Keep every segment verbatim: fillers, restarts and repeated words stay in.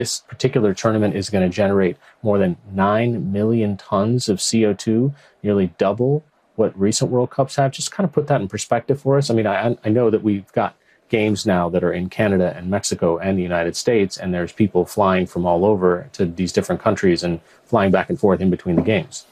this particular tournament is going to generate more than nine million tons of C O two, nearly double what recent World Cups have. Just kind of put that in perspective for us. I mean, I, I know that we've got games now that are in Canada and Mexico and the United States, and there's people flying from all over to these different countries and flying back and forth in between the games.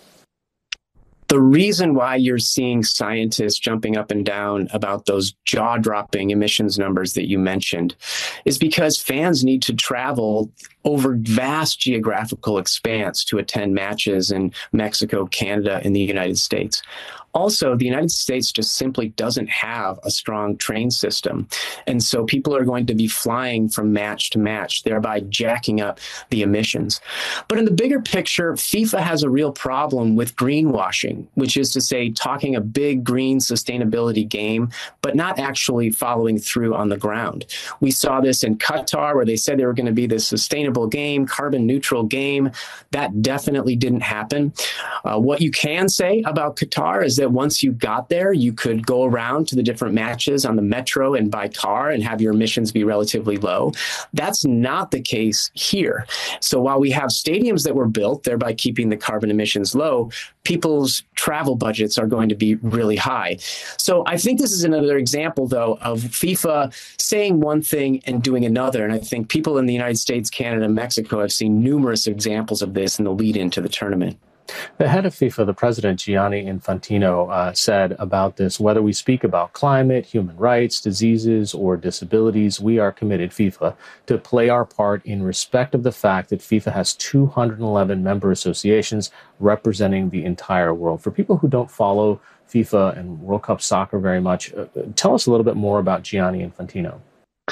The reason why you're seeing scientists jumping up and down about those jaw-dropping emissions numbers that you mentioned is because fans need to travel over vast geographical expanse to attend matches in Mexico, Canada, and the United States. Also, the United States just simply doesn't have a strong train system. And so people are going to be flying from match to match, thereby jacking up the emissions. But in the bigger picture, FIFA has a real problem with greenwashing, which is to say talking a big green sustainability game, but not actually following through on the ground. We saw this in Qatar, where they said they were going to be this sustainable game, carbon neutral game. That definitely didn't happen. Uh, what you can say about Qatar is that once you got there, you could go around to the different matches on the metro and by car and have your emissions be relatively low. That's not the case here. So while we have stadiums that were built, thereby keeping the carbon emissions low, people's travel budgets are going to be really high. So I think this is another example, though, of FIFA saying one thing and doing another. And I think people in the United States, Canada, and Mexico have seen numerous examples of this in the lead into the tournament. The head of FIFA, the president, Gianni Infantino, uh, said about this, whether we speak about climate, human rights, diseases, or disabilities, we are committed, FIFA, to play our part in respect of the fact that FIFA has two hundred eleven member associations representing the entire world. For people who don't follow FIFA and World Cup soccer very much, uh, tell us a little bit more about Gianni Infantino.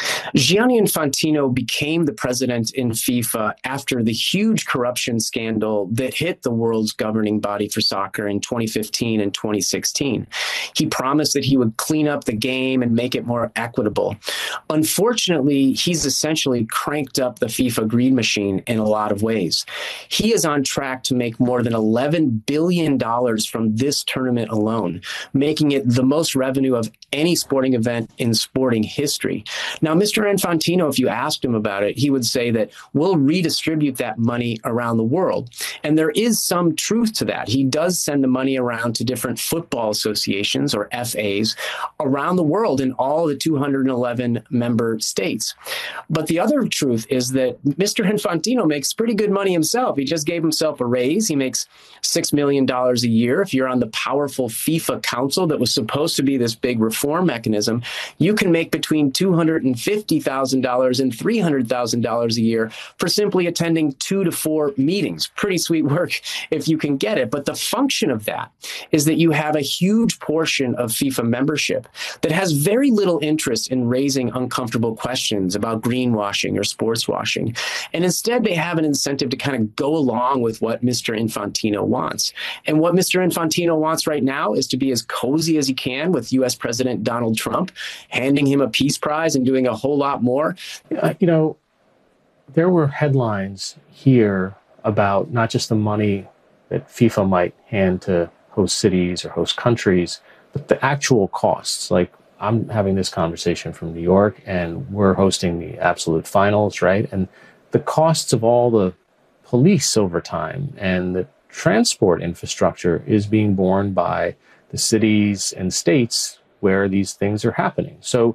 Gianni Infantino became the president in FIFA after the huge corruption scandal that hit the world's governing body for soccer in twenty fifteen and twenty sixteen. He promised that he would clean up the game and make it more equitable. Unfortunately, he's essentially cranked up the FIFA greed machine in a lot of ways. He is on track to make more than eleven billion dollars from this tournament alone, making it the most revenue of any sporting event in sporting history. Now, Mister Infantino, if you asked him about it, he would say that we'll redistribute that money around the world. And there is some truth to that. He does send the money around to different football associations, or F As, around the world in all the two hundred eleven member states. But the other truth is that Mister Infantino makes pretty good money himself. He just gave himself a raise. He makes six million dollars a year. If you're on the powerful FIFA Council that was supposed to be this big reform mechanism, you can make between two hundred fifty thousand dollars and three hundred thousand dollars a year for simply attending two to four meetings. Pretty sweet work if you can get it. But the function of that is that you have a huge portion of FIFA membership that has very little interest in raising uncomfortable questions about greenwashing or sports washing. And instead, they have an incentive to kind of go along with what Mister Infantino wants. And what Mister Infantino wants right now is to be as cozy as he can with U S President Donald Trump, handing him a peace prize and doing a whole lot more. Uh, you know, there were headlines here about not just the money that FIFA might hand to host cities or host countries, but the actual costs. Like, I'm having this conversation from New York, and we're hosting the absolute finals, right? And the costs of all the police over time and the transport infrastructure is being borne by the cities and states where these things are happening. So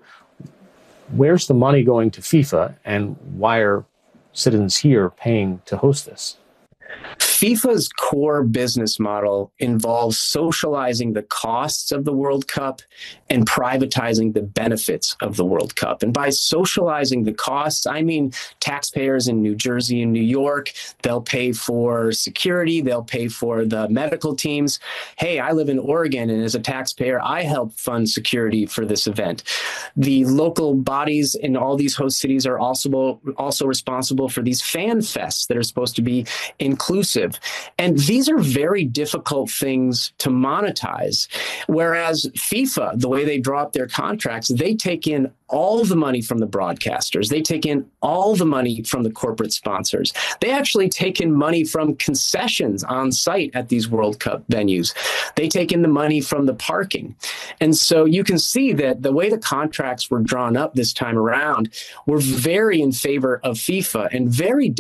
where's the money going to FIFA, and why are citizens here paying to host this? FIFA's core business model involves socializing the costs of the World Cup and privatizing the benefits of the World Cup. And by socializing the costs, I mean taxpayers in New Jersey and New York, they'll pay for security, they'll pay for the medical teams. Hey, I live in Oregon, and as a taxpayer, I help fund security for this event. The local bodies in all these host cities are also, also responsible for these fan fests that are supposed to be inclusive. expensive. And these are very difficult things to monetize. Whereas FIFA, the way they draw up their contracts, they take in all the money from the broadcasters. They take in all the money from the corporate sponsors. They actually take in money from concessions on site at these World Cup venues. They take in the money from the parking. And so you can see that the way the contracts were drawn up this time around were very in favor of FIFA and very